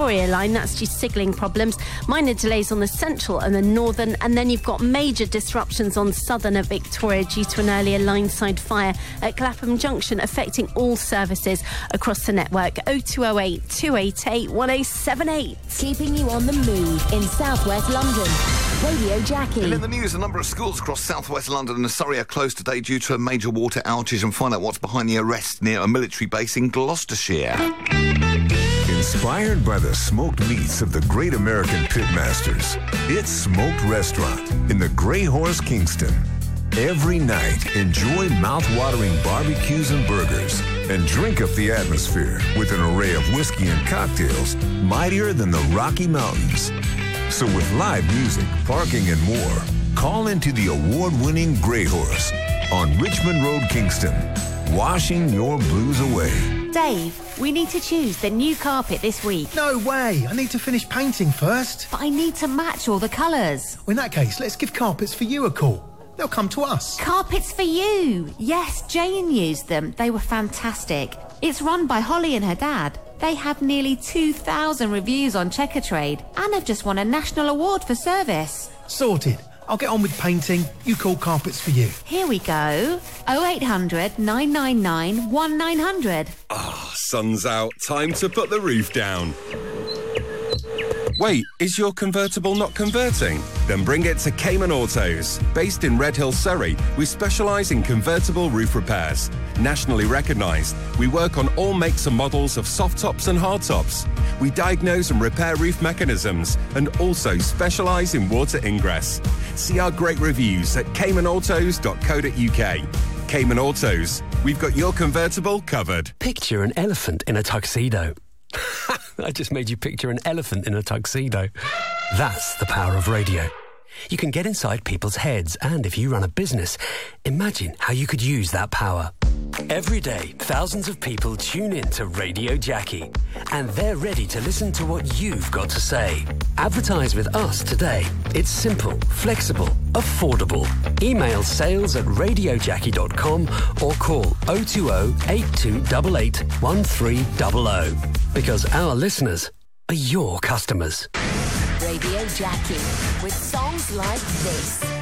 Victoria line, that's due to signalling problems. Minor delays on the central and the northern, and then you've got major disruptions on southern of Victoria due to an earlier line-side fire at Clapham Junction, affecting all services across the network. 0208 288 1078. Keeping you on the move in southwest London. Radio Jackie. And in the news, a number of schools across southwest London and Surrey are closed today due to a major water outage, and find out what's behind the arrest near a military base in Gloucestershire. Inspired by the smoked meats of the great American pitmasters, it's Smoked Restaurant in the Grey Horse, Kingston. Every night, enjoy mouth-watering barbecues and burgers, and drink up the atmosphere with an array of whiskey and cocktails mightier than the Rocky Mountains. So with live music, parking, and more, call into the award-winning Grey Horse on Richmond Road, Kingston, washing your blues away. Dave, we need to choose the new carpet this week. No way! I need to finish painting first. But I need to match all the colours. Well, in that case, let's give Carpets for You a call. They'll come to us. Carpets for You! Yes, Jane used them. They were fantastic. It's run by Holly and her dad. They have nearly 2,000 reviews on Checkatrade and have just won a national award for service. Sorted. I'll get on with painting. You call Carpets for You. Here we go. 0800 999 1900. Sun's out. Time to put the roof down. Wait, is your convertible not converting? Then bring it to Cayman Autos. Based in Redhill, Surrey, we specialise in convertible roof repairs. Nationally recognised, we work on all makes and models of soft tops and hard tops. We diagnose and repair roof mechanisms and also specialise in water ingress. See our great reviews at caymanautos.co.uk. Cayman Autos, we've got your convertible covered. Picture an elephant in a tuxedo. I just made you picture an elephant in a tuxedo. That's the power of radio. You can get inside people's heads, and if you run a business, imagine how you could use that power. Every day, thousands of people tune in to Radio Jackie, and they're ready to listen to what you've got to say. Advertise with us today. It's simple, flexible, affordable. Email sales@radiojackie.com or call 020 8288 1300. Because our listeners are your customers. Radio Jackie with songs like this.